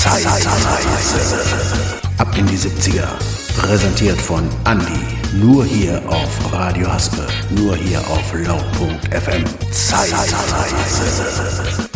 Zeitreise. Ab in die 70er. Präsentiert von Andi. Nur hier auf Radio Haspe. Nur hier auf Laut.fm. Zeitreise.